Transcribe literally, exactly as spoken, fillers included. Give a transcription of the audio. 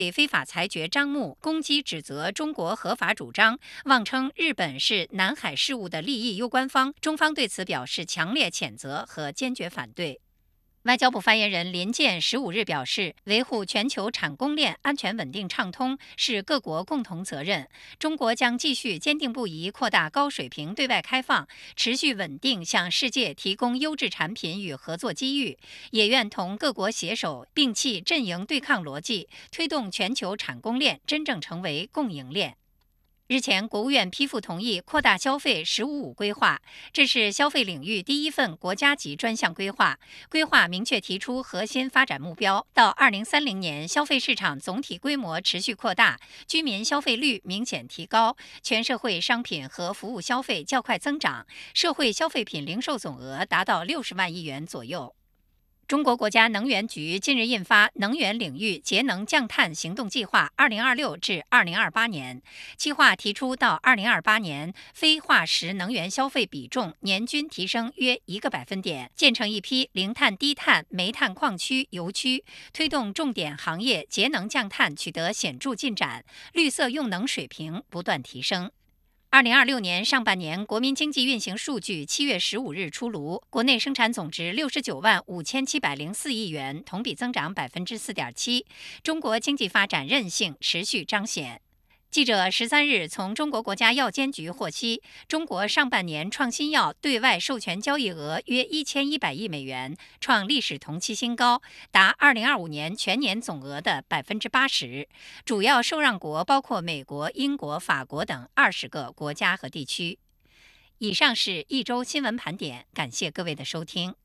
非法裁决张木攻击指责中国合法主张，妄称日本是南海事务的利益攸关方，中方对此表示强烈谴责和坚决反对。外交部发言人林健十五日表示，维护全球产供链安全稳定畅通是各国共同责任。中国将继续坚定不移扩大高水平对外开放，持续稳定向世界提供优质产品与合作机遇，也愿同各国携手，摒弃阵营对抗逻辑，推动全球产供链真正成为共赢链。日前，国务院批复同意扩大消费“十五五”规划，这是消费领域第一份国家级专项规划。规划明确提出核心发展目标：到二零三零年，消费市场总体规模持续扩大，居民消费率明显提高，全社会商品和服务消费较快增长，社会消费品零售总额达到六十万亿元左右。中国国家能源局近日印发《能源领域节能降碳行动计划（二零二六至二零二八年）》，计划提出到二零二八年，非化石能源消费比重年均提升约一个百分点，建成一批零碳低碳煤炭矿区、油区，推动重点行业节能降碳取得显著进展，绿色用能水平不断提升。二零二六年上半年国民经济运行数据七月十五日出炉，国内生产总值六十九万五千七百零四亿元，同比增长百分之四点七。中国经济发展韧性持续彰显。记者十三日从中国国家药监局获悉，中国上半年创新药对外授权交易额约一千一百亿美元，创历史同期新高，达二零二五年全年总额的百分之八十。主要受让国包括美国、英国、法国等二十个国家和地区。以上是一周新闻盘点，感谢各位的收听。